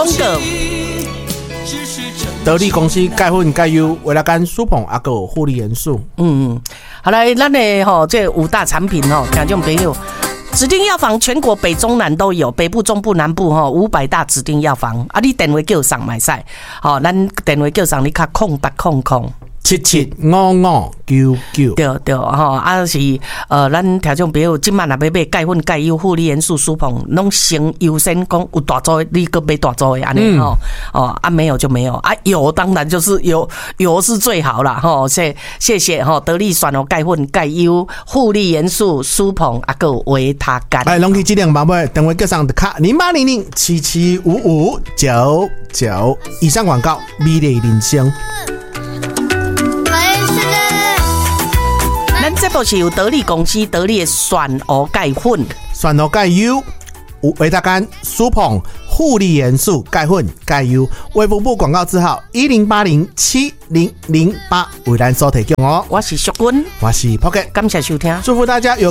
个。 得力公司钙粉钙优维拉甘舒捧阿个护理元素。 好来，咱的这5大产品听众朋友。指定药房全国北中南都有，北部、中部、南部500大指定药房啊，你电话叫上买晒，咱电话叫上你卡0800775599，对是咱听众朋友今晚若要买钙粉、钙优、护理元素、舒捧，拢先优先讲有大组的，你搁买大组的安尼没有就没有啊，有当然就是有是最好啦谢谢得力选钙粉、钙优、护理元素、舒捧啊个维他干， 来拢去质量宝贝，电话叫上的卡0800775599，以上广告美丽人生。 这部是由得力公司得力的选鹅钙粉、 选鹅钙优、维他干、舒捧、护理元素、钙粉、钙优。卫福部广告字号10807008为咱所提供哦。 我是淑君， 我是 Pocket， 感谢收听， 祝福大家有